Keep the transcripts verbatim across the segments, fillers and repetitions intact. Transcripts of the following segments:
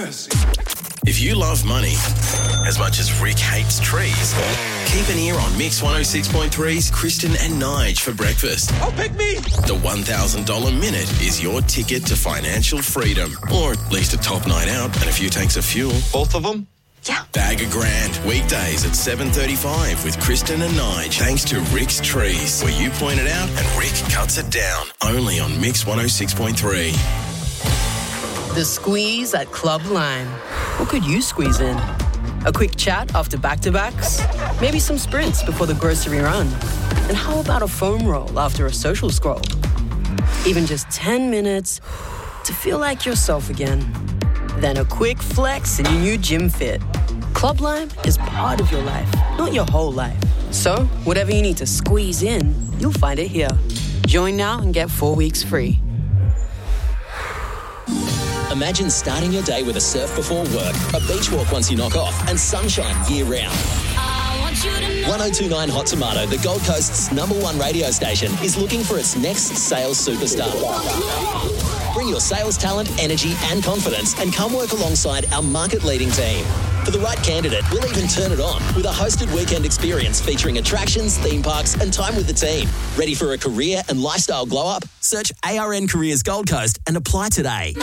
mercy. If you love money as much as Rick hates trees, keep an ear on Mix one oh six point three's Kristen and Nige for breakfast. Oh, pick me! The one thousand dollars minute is your ticket to financial freedom, or at least a top night out and a few tanks of fuel. Both of them? Yeah. Bag a grand, weekdays at seven thirty-five with Kristen and Nige, thanks to Rick's Trees, where you point it out and Rick cuts it down. Only on Mix one oh six point three. The squeeze at Club Lime. What could you squeeze in? A quick chat after back-to-backs? Maybe some sprints before the grocery run? And how about a foam roll after a social scroll? Even just ten minutes to feel like yourself again. Then a quick flex in your new gym fit. Club Lime is part of your life, not your whole life. So, whatever you need to squeeze in, you'll find it here. Join now and get four weeks free. Imagine starting your day with a surf before work, a beach walk once you knock off, and sunshine year-round. one oh two point nine Hot Tomato, the Gold Coast's number one radio station, is looking for its next sales superstar. Bring your sales talent, energy and confidence and come work alongside our market-leading team. For the right candidate, we'll even turn it on with a hosted weekend experience featuring attractions, theme parks and time with the team. Ready for a career and lifestyle glow-up? Search A R N Careers Gold Coast and apply today.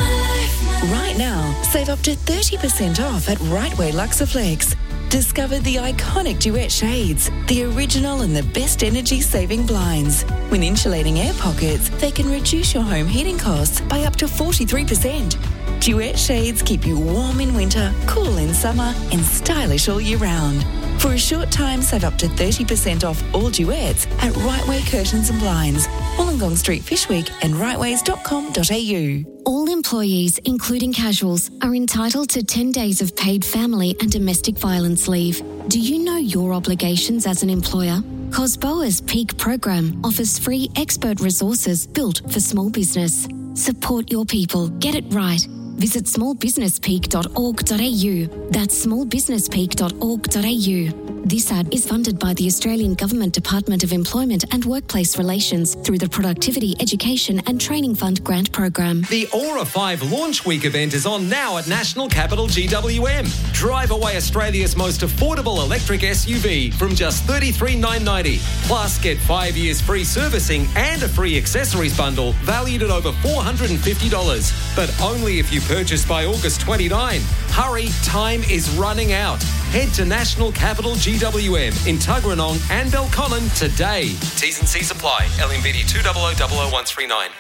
Right now, save up to thirty percent off at Right Way Luxaflex. Discover the iconic Duet shades, the original and the best energy-saving blinds. When insulating air pockets, they can reduce your home heating costs by up to forty-three percent. Duet shades keep you warm in winter, cool in summer, and stylish all year round. For a short time, save up to thirty percent off all Duets at Right Way Curtains and Blinds, Wollongong Street, Fishwick, and rightways dot com dot a u. All employees, including casuals, are entitled to ten days of paid family and domestic violence leave. Do you know your obligations as an employer? COSBOA's Peak program offers free expert resources built for small business. Support your people. Get it right. Visit small business peak dot org dot a u. That's small business peak dot org dot a u. This ad is funded by the Australian Government Department of Employment and Workplace Relations through the Productivity, Education and Training Fund grant program. The Aura five Launch Week event is on now at National Capital G W M. Drive away Australia's most affordable electric S U V from just thirty-three thousand nine hundred ninety dollars. Plus, get five years free servicing and a free accessories bundle valued at over four hundred fifty dollars. But only if you purchase by August twenty-ninth. Hurry, time is running out. Head to National Capital G W M in Tuggeranong and Belconnen today. T's and C's apply. L M V D two zero zero zero zero one three nine.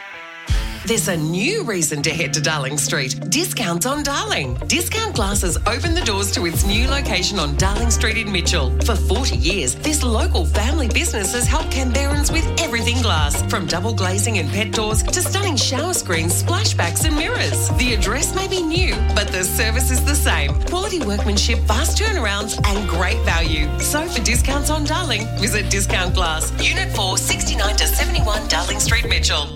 There's a new reason to head to Darling Street. Discounts on Darling. Discount Glasses opened the doors to its new location on Darling Street in Mitchell. For forty years, this local family business has helped Canberrans with everything glass, from double glazing and pet doors to stunning shower screens, splashbacks and mirrors. The address may be new, but the service is the same. Quality workmanship, fast turnarounds and great value. So for discounts on Darling, visit Discount Glass. Unit four, sixty-nine to seventy-one Darling Street, Mitchell.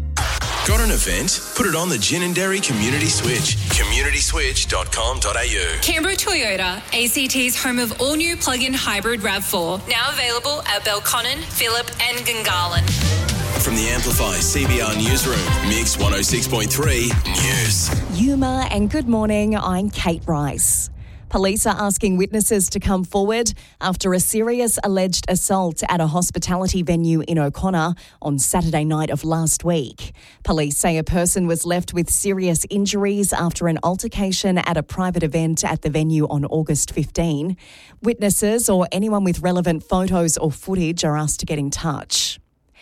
Got an event? Put it on the Gin and Dairy Community Switch. community switch dot com dot a u. Canberra Toyota, A C T's home of all-new plug-in hybrid RAV four. Now available at Belconnen, Phillip and Gungahlin. From the Amplify C B R Newsroom, Mix one oh six point three News. Yuma and good morning, I'm Kate Rice. Police are asking witnesses to come forward after a serious alleged assault at a hospitality venue in O'Connor on Saturday night of last week. Police say a person was left with serious injuries after an altercation at a private event at the venue on August fifteenth. Witnesses or anyone with relevant photos or footage are asked to get in touch.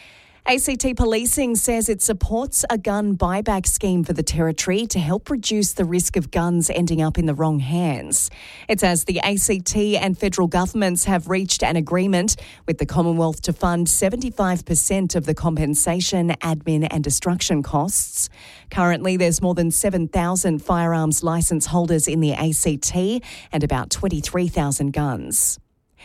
A C T Policing says it supports a gun buyback scheme for the Territory to help reduce the risk of guns ending up in the wrong hands. It says the A C T and federal governments have reached an agreement with the Commonwealth to fund seventy-five percent of the compensation, admin and destruction costs. Currently, there's more than seven thousand firearms licence holders in the A C T and about twenty-three thousand guns.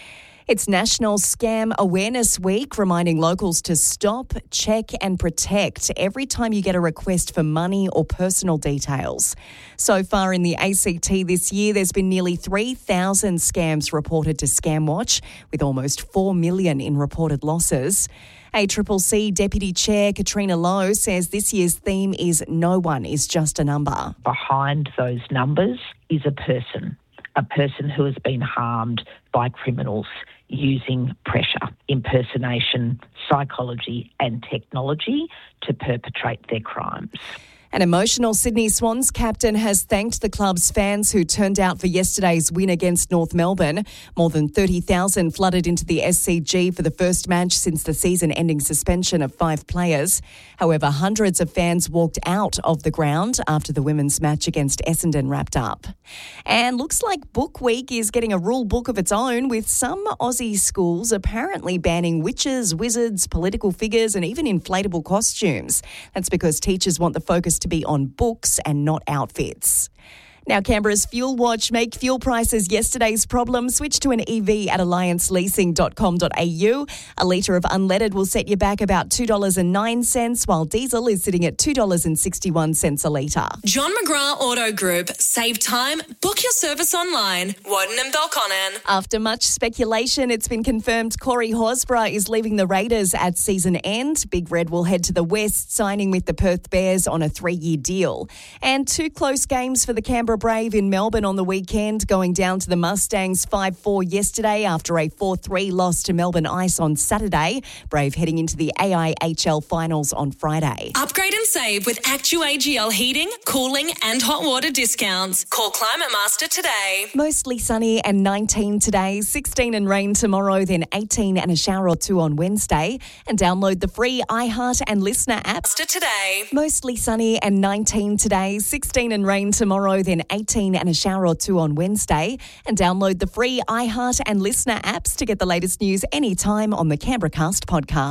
It's National Scam Awareness Week, reminding locals to stop, check and protect every time you get a request for money or personal details. So far in the A C T this year, there's been nearly three thousand scams reported to ScamWatch, with almost four million in reported losses. A C C C Deputy Chair Katrina Lowe says this year's theme is no one is just a number. Behind those numbers is a person, a person who has been harmed by criminals using pressure, impersonation, psychology and technology to perpetrate their crimes. An emotional Sydney Swans captain has thanked the club's fans who turned out for yesterday's win against North Melbourne. More than thirty thousand flooded into the S C G for the first match since the season-ending suspension of five players. However, hundreds of fans walked out of the ground after the women's match against Essendon wrapped up. And looks like Book Week is getting a rule book of its own, with some Aussie schools apparently banning witches, wizards, political figures and even inflatable costumes. That's because teachers want the focus to be on books and not outfits. Now, Canberra's Fuel Watch. Make fuel prices yesterday's problem. Switch to an E V at alliance leasing dot com dot a u. A litre of unleaded will set you back about two dollars and nine cents, while diesel is sitting at two dollars and sixty-one cents a litre. John McGrath Auto Group. Save time. Book your service online. Warden and Belconnen. After much speculation, it's been confirmed Corey Horsburgh is leaving the Raiders at season end. Big Red will head to the West, signing with the Perth Bears on a three-year deal. And two close games for the Canberra Brave in Melbourne on the weekend, going down to the Mustangs five four yesterday after a four three loss to Melbourne Ice on Saturday. Brave heading into the A I H L finals on Friday. Upgrade and save with Actu A G L heating, cooling and hot water discounts. Call Climate Master today. Mostly sunny and nineteen today, sixteen and rain tomorrow, then eighteen and a shower or two on Wednesday. And download the free iHeart and Listener app. Today. Mostly sunny and nineteen today, sixteen and rain tomorrow, then eighteen and a shower or two on Wednesday. And download the free iHeart and Listener apps to get the latest news anytime on the Canberra Cast podcast.